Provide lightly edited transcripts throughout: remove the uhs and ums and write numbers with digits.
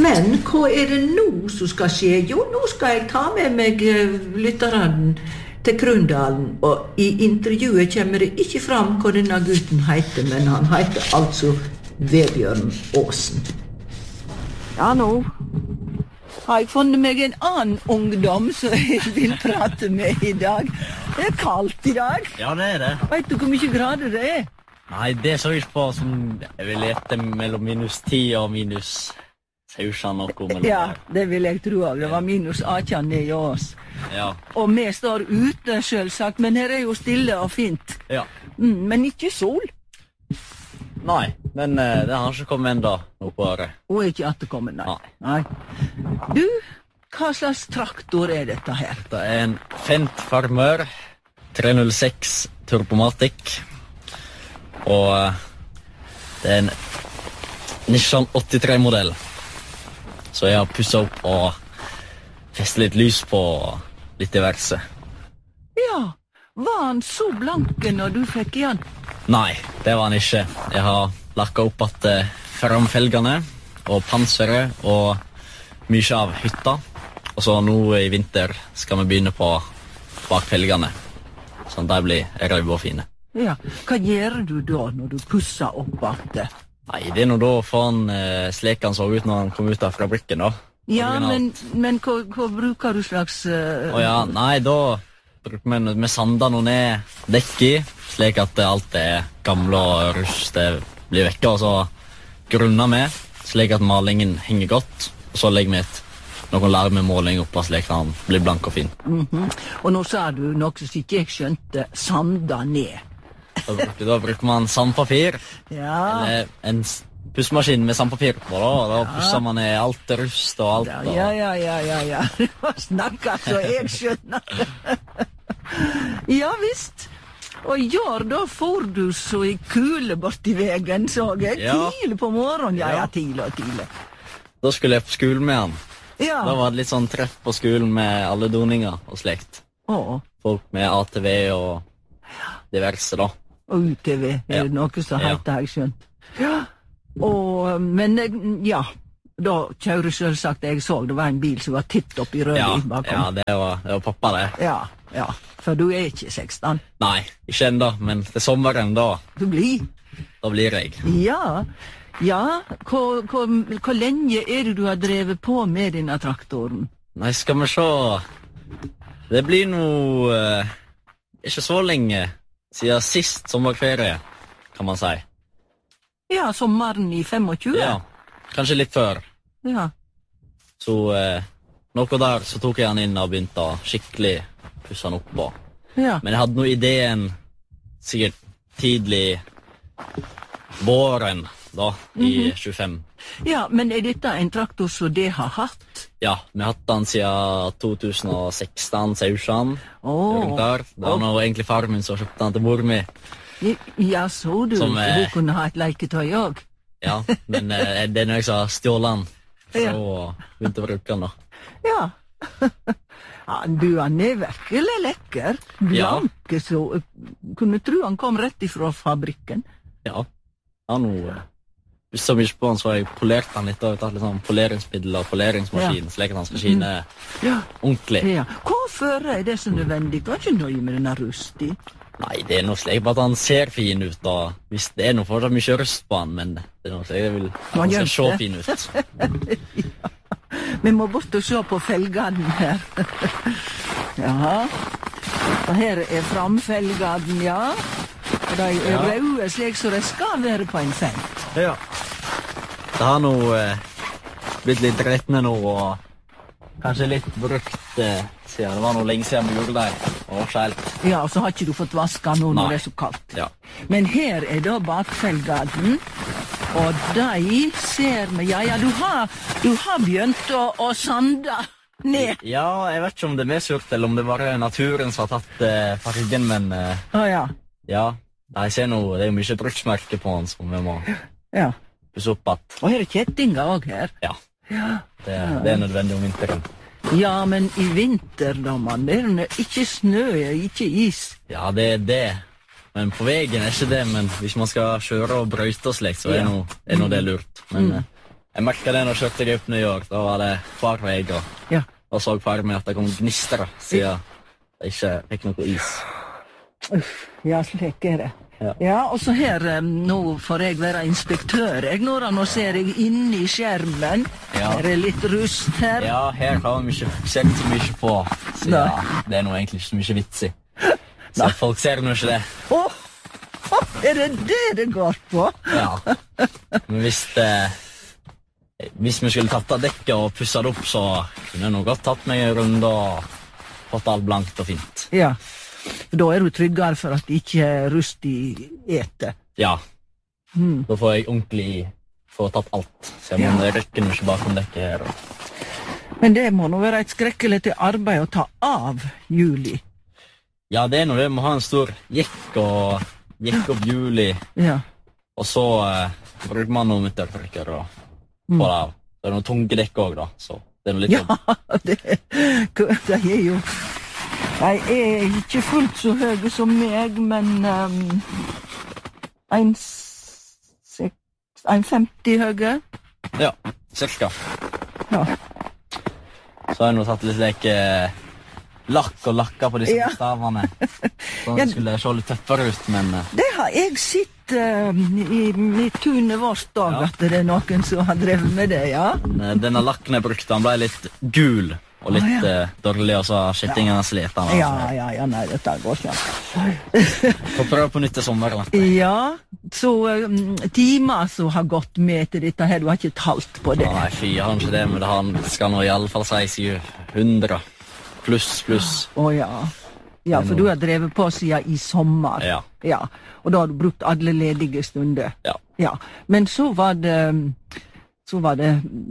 Men hva det nå som skal skje? Jo, nå skal jeg ta med meg lytteren til Krundalen, og i intervjuet kommer det ikke fram hva denne gutten heter, men han heter altså Vebjørn Aasen. Ja, nå har jeg funnet meg en annen ungdom som jeg vil prate med i dag. Det kaldt i dag. Ja, det det. Vet du hvor mye grader det Nei, det så ikke på som jeg vil lete mellom -10 og -16 noe. Ja, det vil jeg tro av. Det var -18 nede i oss. Ja. Og vi står ute, selvsagt, men her jo stille og fint. Ja. Men ikke sol. Nei, men det har ikke kommet enda nå på året. Og ikke at det kommer, nei. Du, hva slags traktor dette her? Det en Fendt Farmer 306 Turbomatic. Og det en Nissan 83-modell. Så jeg har pusset opp og festet litt lys på litt diverse. Ja, var han så blanke når du fikk igjen? Nei, det var han ikke. Jeg har lakket opp at framfelgene og panseret og mye av hytta. Og så nå i vinter skal vi begynne på bakfelgene, sånn at de blir røde og fine. Ja, hva gjør du da når du pusser opp at? Nei, det nå da for han slik han så ut når han kom ut av fabrikken da. Ja, men hva bruker du slags... Ja, nei, da bruker vi sander noe ned dekk i, slik at alt gamle og rust blir vekke, og så grunner vi, slik at malingen henger godt, og så legger vi noen larmemåling oppe, slik at han blir blank og fin. Og nå sa du noe som ikke jeg skjønte, sander ned. Da bruker man sandpapir, ja. Eller en pussmaskin med sandpapir på, da pusser man ned alt rust og alt. Ja. Du har snakket så jeg skjønner. Ja, visst. Og da får du så i kule bort i vegen, så jeg. Ja. Tidlig på morgenen, ja, tidlig. Da skulle jeg på skolen med han. Ja. Da var det litt sånn treff på skolen med alle doninger og slekt. Folk med ATV og diverse, da. Og UTV, det noe som heter, jeg skjønt. Ja. Men da kjører selvsagt, jeg så det var en bil som var titt opp i rød bakom. Ja, det var pappa det. Ja, for du ikke 16. Nei, ikke enda, men til sommeren da. Du blir? Da blir jeg. Ja, hvor lenge det du har drevet på med denne traktoren? Nei, skal vi se. Det blir noe ikke så lenge siden sist sommerferie, kan man si. Ja, sommeren i 25? Ja, kanskje litt før. Ja. Så noe der så tok jeg han inn og begynte å skikkelig pusse han opp på. Ja. Men jeg hadde noe ideen sikkert tidlig våren da, i 25. Ja, men dette en traktor som det har hatt? Ja, vi har hatt den siden 2016, Sausjan. Det var nå egentlig far min som kjøpte den til mor mi. Ja, så du, hun kunne ha et leketøy også? Ja, men det er noe jeg som stjålet den, så begynte å bruke den da. Ja. Du, han virkelig lekker. Blanke, så kunne tro han kom rett ifra fabrikken. Ja, han hvis så mye på han, så har jeg polert han litt, og tatt litt sånn poleringsmiddel og poleringsmaskin, slik at han skal skine ordentlig. Ja. Hvorfor det så nødvendig? Du er ikke nøye med denne rust i? Nei, det noe slik på at han ser fin ut, og hvis det noe fortsatt mye rust på han, men det noe slik jeg vil at han skal se fin ut. Ja. Vi må bort og se på felgene her. Ja. Og her framfelgene, ja. Og de røde slik så det skal være på en Fendt. Ja. Det har nå blitt litt rettende nå, og kanskje litt brukt siden det var noe lenge siden vi gjorde det. Ja, og så har ikke du fått vaska nå når det så kaldt. Ja. Men her da bakfelgene, og de ser vi, du har begynt å sande ned. Ja, jeg vet ikke om det er surt, eller om det bare er naturen som har tatt fargen, men ja, jeg ser nå, det er jo mye bruksmerke på han som vi må pusse opp at. Og her kjettinger også her. Ja, det er nødvendig om vinteren. Ja, men i vinter, da, man, det ikke snø, ikke is. Ja, det er det. Men på veien ikke det, men hvis man skal kjøre og brøyte og slikt, så er det lurt. Men Jeg merket det når jeg kjørte jeg opp New York, da var det hver vei, og så for meg at det kom gnister, siden jeg ikke fikk noe is. Ja, slik det. Ja, og så her, nå får jeg være inspektør. Nå ser jeg inne i skjermen. Her litt rust her. Ja, her har vi ikke sett så mye på, siden det nå egentlig ikke så mye vits i. Så folk ser nå ikke det. Det går på? Ja, men hvis vi skulle tatt av dekket og pusset det opp, så kunne jeg nok godt tatt meg en runde og fått alt blankt og fint. Ja, for da du tryggere for at det ikke rust i etet. Ja, da får jeg ordentlig få tatt alt, så jeg må rekke noe bakom dekket her. Men det må nå være et skrekkelig til arbeid å ta av Julie. Ja, det noe det. Vi må ha en stor jekk opp Julie, og så bruker man noen muttertrykker og få det av. Det noen tunge dekk også da, så det noe litt jobb. Ja, det jo... Jeg ikke fullt så høy som meg, men 1,50 høy. Ja, cirka. Ja. Så har jeg nå tatt litt lakk og lakka på disse stavene. Så det skulle se litt tøffere ut, men... Det har jeg sett i tunet vårt dag, at det noen som har drevet med det, Denne lakken jeg brukte, han ble litt gul og litt dårlig, og så har skittingene slet han. Ja, nei, dette går ikke. Får prøve på nytt til sommer. Ja, så timer som har gått med til dette her, du har ikke talt på det. Nei, fy, jeg har ikke det, men det skal nå i alle fall si 700. Pluss. Ja, for du har drevet på siden i sommer. Ja. Og da har du brukt alle ledige stunder. Ja. Men så var det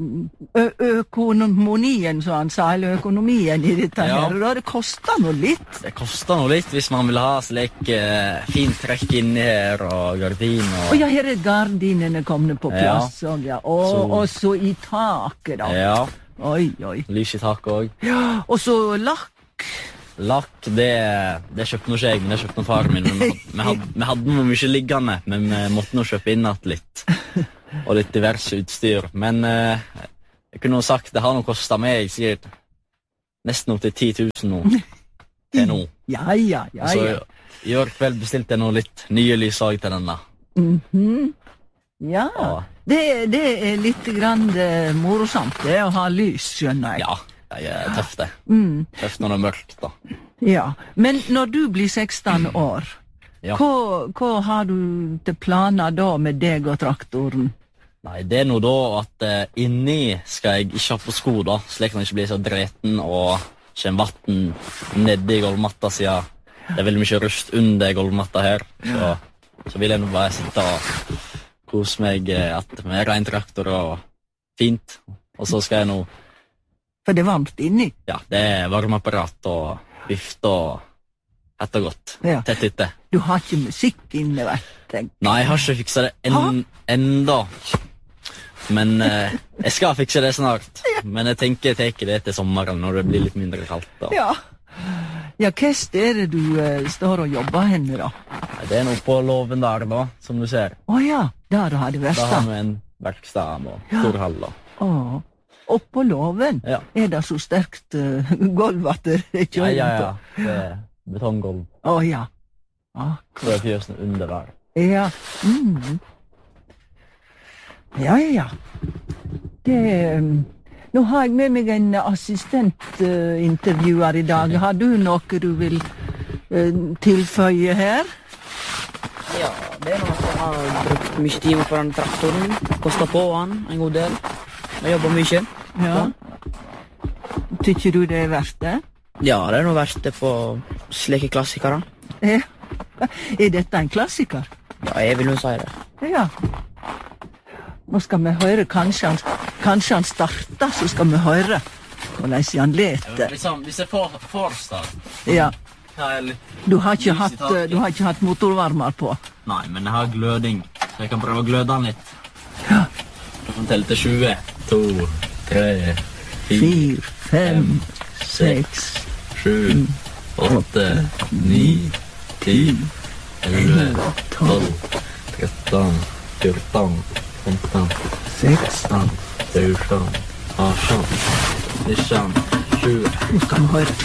økonomien, så han sa, eller økonomien i dette her, og da det kostet noe litt. Det kostet noe litt hvis man vil ha slik fint trekk inni her, og gardin. Og ja, her gardinene kommet på plass, og så i taket da. Ja. Oi. Lys i taket også. Ja, og så lakk. Lakk, det kjøpte nå ikke jeg, men det kjøpte nå faren min. Vi hadde noe mye liggende, men vi måtte nå kjøpe inn litt. Og litt diverse utstyr. Men jeg kunne jo sagt, det har nå kostet meg, jeg sier, nesten opp til 10 000 nå. Til nå. Ja. Så i år kveld bestilte jeg nå litt nye lysag til denne. Ja, det litt grann morosamt det å ha lys, skjønner jeg. Ja, det tøft det. Tøft når det mørkt da. Ja, men når du blir 16 år, hva har du til planer da med deg og traktoren? Nei, det nå da at inni skal jeg ikke ha på sko da, slik at jeg ikke blir så dreten og kommer vatten nede i gulvmatta siden det veldig mye rust under gulvmatta her. Så vil jeg nå bare sitte og hos meg med ren traktor og fint, og så skal jeg nå... For det varmt inni? Ja, det varmeapparat og vift og hett og godt, tett ute. Du har ikke musikk inne, vet jeg? Nei, jeg har ikke fikset det enda, men jeg skal fikse det snart. Men jeg tenker jeg tar det til sommeren når det blir litt mindre kaldt da. Ja, hva er det du står og jobber henne da? Det noe på låven der da, som du ser. Ja, der har det vært da. Da har vi en verkstad og stor hall da. Og på låven er det så sterkt gulv at det kjører på. Ja, det er betonggulv. Ja. Så er fjøsene under der. Ja. Ja. Nå har jeg med meg en assistentintervjuer i dag. Har du noe du vil tilføye her? Ja, det noe jeg har brukt mye timer på den traktoren. Kostet på han en god del. Jeg jobber mye. Ja. Tykker du det er verdt det? Ja, det er noe verdt det på slike klassikere. Er dette en klassiker? Ja, jeg vil jo si det. Ja. Nå skal vi høre, kanskje han starter, så skal vi høre hvordan han leter. Hvis jeg får start. Ja. Du har ikke hatt motorvarmer på? Nei, men jeg har gløding, så jeg kan prøve å gløde den litt. Ja. Jeg kan telle til 20. 2, 3, 4, 5, 6, 7, 8, 9, 10, 11, 12, 13, 14, 15, 16, 14, 18, 19, 20. Nå skal vi høre.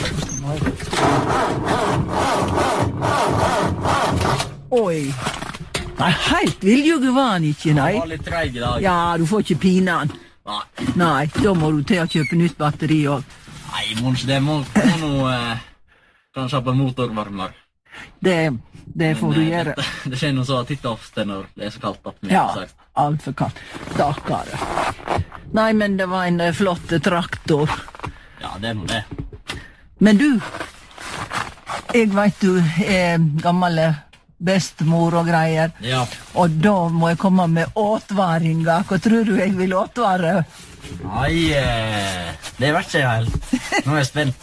Oi. Nei, helt viljuge var han ikke, nei. Han var litt treig i dag. Ja, du får ikke pine han. Nei. Nei, da må du til å kjøpe nytt batteri også. Nei, Mons, det må noe... Kanskje ha på motorvarmer. Det får du gjøre. Det skjer noe så titt ofte når det er så kaldt. Ja, alt for kaldt. Stakkare. Nei, men det var en flott traktor. Ja, det er noe det. Men du, jeg vet du er gammel bestemor og greier. Ja. Og da må jeg komme med åtvaringa. Hva tror du jeg vil åtvare? Nei, det vet ikke jeg helt. Nå er jeg spent.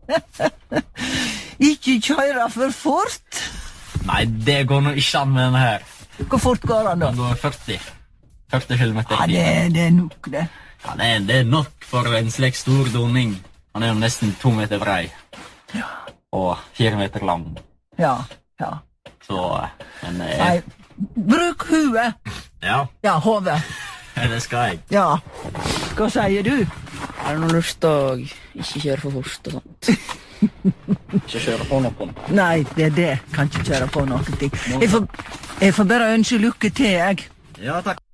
Ikke kjøre for fort. Nei, det går nå ikke an med denne her. Hvor fort går han da? Den går 40. 40 kilometer. Ja, det er nok det. Ja, det er nok for en slik stor doning. Han er jo nesten 2 meter brei. Ja. Og 4 meter lang. Ja. Så, men... Nei, bruk huet. Ja. Ja, hodet. Det skal jeg. Ja. Hva sier du? Har du noe lyst til å ikke kjøre for fort og sånt? Ikke kjøre på noen. Nei, det er det. Kan ikke kjøre på noen ting. Jeg får bare ønske lykke til, jeg. Ja, takk.